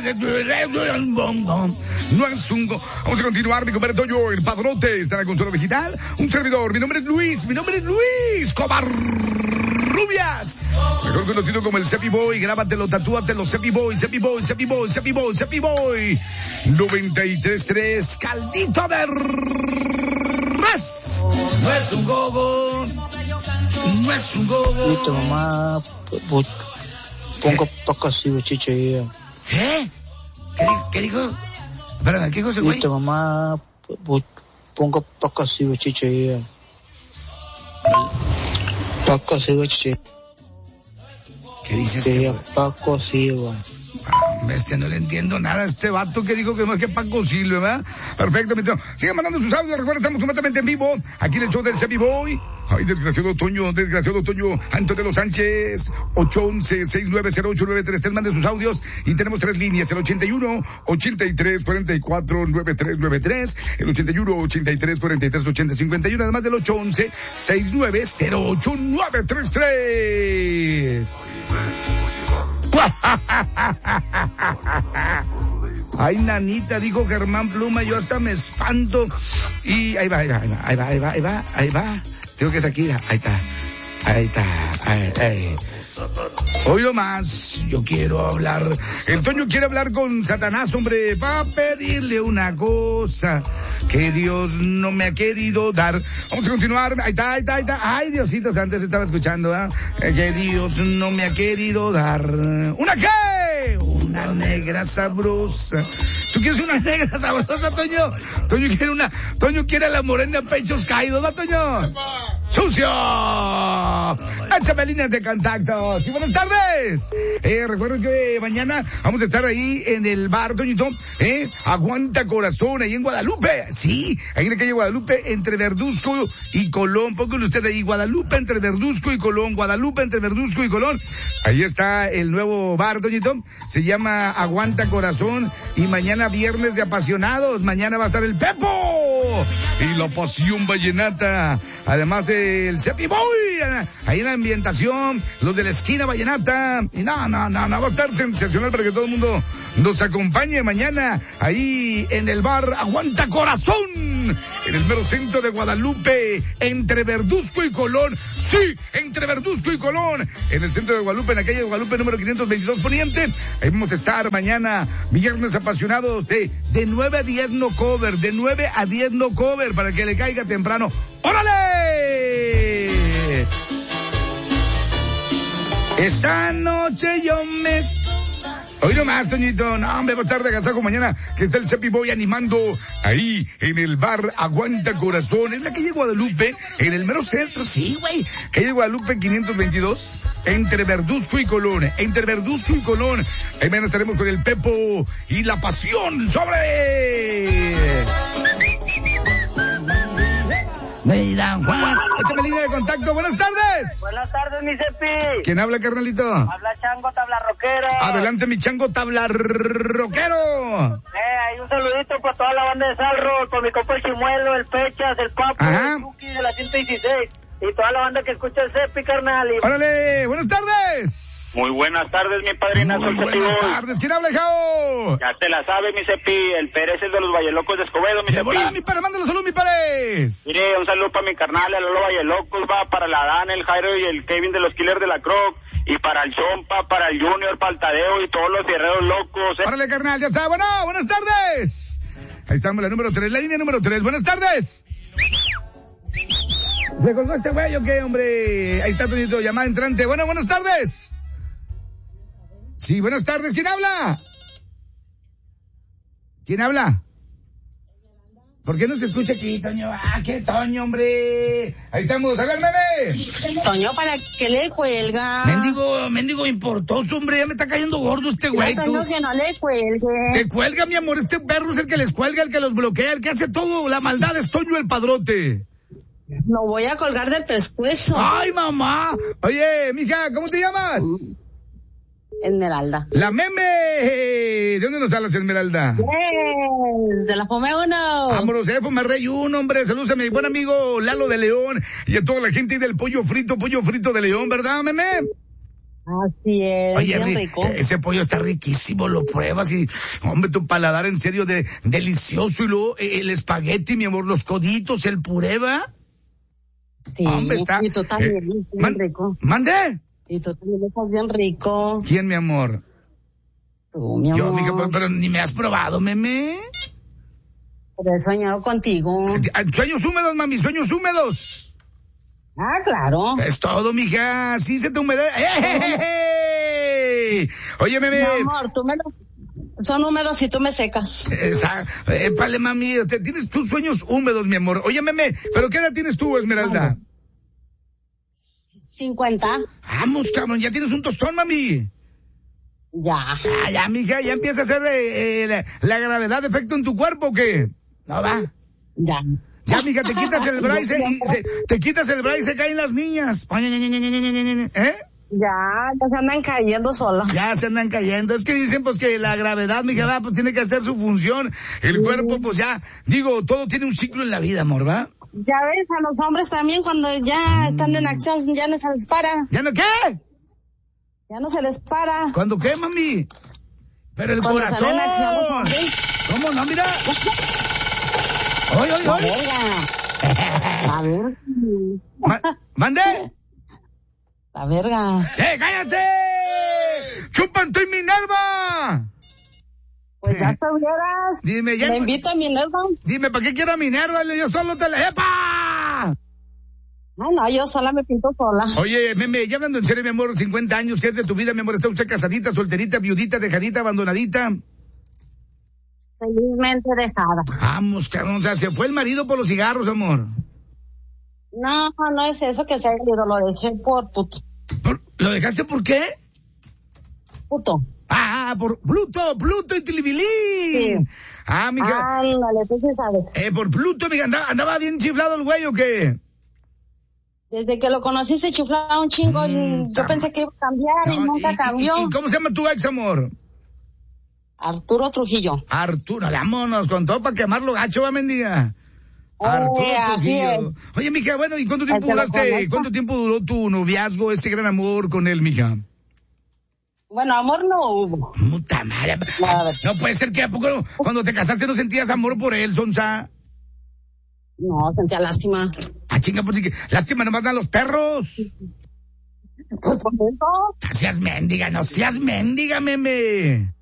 No es un go. Vamos a continuar, mi compadre Toño, el padrote, está en la consola digital. Un servidor, mi nombre es Luis Covarrubias, mejor conocido como el Cepi Boy. Grábatelo, tatúatelo, Cepi Boy. 93.3, caldito de res. No es un gogo. Viste, mamá, pongo poco así, chiche. ¿Qué? ¿Qué dijo? Espérame, ¿qué dijo ese güey? Viste, mamá, pongo poco así, chiche. Poco así, chiche. ¿Qué dices? Que Paco Silva. Bestia, no le entiendo nada a este vato que dijo que más que Paco Silva, ¿verdad? Perfecto, mi tío. Sigan mandando sus audios, recuerden, estamos completamente en vivo, aquí en el show del Cepi Boy. Ay, desgraciado Toño, Antonio Sánchez, 811-690-8933, mande sus audios, y tenemos 3 líneas, el 81-83-44-9393, el 81-83-43-80-51, además del 811-690-8933. Ay, nanita, dijo Germán Pluma, yo hasta me espanto. Y ahí va. Digo que es Shakira, ahí está. Hoy lo más, yo quiero hablar. El Toño quiere hablar con Satanás, hombre, va a pedirle una cosa que Dios no me ha querido dar. Vamos a continuar, ahí está. Ay, Diositos, antes estaba escuchando, ¿eh? Que Dios no me ha querido dar. ¿Una qué? Una negra sabrosa. ¿Tú quieres una negra sabrosa, Toño? Toño quiere la morena pechos caídos, ¿no, Toño? ¡Sucio! Échame líneas de contacto. Sí, buenas tardes. Recuerden que mañana vamos a estar ahí en el bar, Toñito, Aguanta Corazón, ahí en Guadalupe. Sí, ahí en la calle Guadalupe, entre Verduzco y Colón. Pónganlo usted ahí, Guadalupe entre Verduzco y Colón. Ahí está el nuevo bar, Toñito. Se llama Aguanta Corazón. Y mañana viernes de apasionados. Mañana va a estar el Pepo y la pasión vallenata. Además el Cepi Boy. Ahí en la ambientación, los de la esquina vallenata. Y no, va a estar sensacional para que todo el mundo nos acompañe mañana ahí en el bar Aguanta Corazón, en el mero centro de Guadalupe, entre Verduzco y Colón. Sí, entre Verduzco y Colón, en el centro de Guadalupe, en la calle de Guadalupe número 522 Poniente. Ahí vamos a estar mañana, viernes apasionados, de 9 a 10 no cover, para que le caiga temprano. ¡Órale! Esta noche yo me... Hoy nomás, Toñito, no, hombre, va a estar de agasajo mañana, que está el Cepi Boy animando ahí en el bar Aguanta Corazón, en la calle Guadalupe, en el mero centro, sí, güey, calle Guadalupe 522, entre Verduzco y Colón, Ahí mañana estaremos con el Pepo y la pasión sobre... Échame línea de contacto. Buenas tardes. Buenas tardes, mi Cepi. ¿Quién habla, carnalito? Habla Chango Tablarroquero. Adelante, mi Chango Tablarroquero. Hay un saludito para toda la banda de Salro, con mi compa el Chimuelo, el Pechas, el Papo, el Chucky de la 116. Y toda la banda que escucha el Cepi, carnal. ¡Órale! ¡Buenas tardes! Muy buenas tardes, mi padrinazo. Muy buenas tardes. ¿Quién habla, Jao? Ya te la sabe, mi Cepi. El Pérez es de los Vallelocos de Escobedo, mi Cepi. Volada, mi padre, mándalo salud, mi Pérez. Mire, un saludo para mi carnal, a Lolo Vallelocos, va para la Dan, el Jairo y el Kevin de los Killers de la Croc. Y para el Chompa, para el Junior, para el Tadeo y todos los guerreros locos. Órale, carnal, ya está. Bueno, buenas tardes. Ahí estamos, la número 3, la línea número 3. Buenas tardes. ¿Se colgó este güey o qué, hombre? Ahí está, Toñito, llamada entrante. Bueno, buenas tardes. Sí, buenas tardes. ¿Quién habla? ¿Por qué no se escucha aquí, Toño? ¿Qué Toño, hombre? Ahí estamos. A ver, meme. Toño, ¿para qué le cuelga? Mendigo importoso, hombre. Ya me está cayendo gordo este güey, tú. Toño, que no le cuelgue. Te cuelga, mi amor. Este perro es el que les cuelga, el que los bloquea, el que hace todo. La maldad es Toño el Padrote. No voy a colgar del pescuezo. ¡Ay, mamá! Oye, mija, ¿cómo te llamas? Esmeralda. ¡La meme! ¿De dónde nos hablas, Esmeralda? De la Fome 1. Vámonos, Fome Rey 1, hombre. Saludos a mi buen amigo Lalo de León y a toda la gente del pollo frito de León, ¿verdad, meme? Así es, Oye, bien rico. ese pollo está riquísimo, lo pruebas y, hombre, tu paladar en serio delicioso. Y luego el espagueti, mi amor, los coditos, el puré, ¿va? Sí, hombre, está, y tú también, bien rico. ¿Mande? Y tú también estás bien rico. ¿Quién, mi amor? Tú, mi amor. Yo, mija, pero ni me has probado, meme. Pero he soñado contigo. Sueños húmedos, mami, sueños húmedos. Ah, claro. Es todo, mija, sí se te humedece. ¡Ey! Oye, meme. Mi amor, son húmedos y tú me secas. Épale, mami, tienes tus sueños húmedos, mi amor. Oye, meme, ¿pero qué edad tienes tú, Esmeralda? 50. Vamos, cabrón, ya tienes un tostón, mami. Ya. Ya, mija, ya empieza a hacer la gravedad de efecto en tu cuerpo, ¿o qué? ¿No va? Ya. Ya, mija, te quitas el bra y se caen las niñas. ¿Eh? Ya se andan cayendo solas. Ya se andan cayendo. Es que dicen pues que la gravedad, mija, pues tiene que hacer su función. El cuerpo, pues ya, digo, todo tiene un ciclo en la vida, amor, ¿va? Ya ves, a los hombres también cuando ya están en acción, ya no se les para. ¿Ya no qué? Ya no se les para. ¿Cuándo qué, mami? Pero el Cuando corazón. salen acción, ¿Cómo no? Mira. ¡Oy! La verga. La verga. ¿Mande? La verga. ¡Cállate! ¡Chupan tu Minerva! Pues ya estuvieras. Dime, ya. Le invito a Minerva. Dime, ¿para qué quiero a Minerva? Yo solo te la... ¡Epa! No, yo sola me pinto sola. Oye, meme, ya hablando en serio, mi amor, 50 años, ¿qué es de tu vida, mi amor? ¿Está usted casadita, solterita, viudita, dejadita, abandonadita? Felizmente dejada. Vamos, cabrón, o sea, se fue el marido por los cigarros, amor. No es eso que se ha ido, lo dejé por puto. ¿Lo dejaste por qué? Puto. Por Pluto y Tilibilín. Sí. Mija. Ándale, tú sí sabes. Por Pluto, mija, andaba bien chiflado el güey, ¿o qué? Desde que lo conocí se chiflaba un chingo. Yo pensé que iba a cambiar y nunca cambió. ¿Y cómo se llama tu ex, amor? Arturo Trujillo. Arturo, vámonos, con todo para quemarlo gacho, va, mendiga. Arturo así Trujillo. es. Oye, mija, bueno, ¿y cuánto tiempo duró tu noviazgo, ese gran amor con él, mija? Bueno, amor no hubo. Puta madre. No puede ser que a poco cuando te casaste no sentías amor por él, Sonsa. No, sentía lástima. Chinga, pues sí que lástima nomás dan los perros. Pues por eso. No seas mendiga, meme.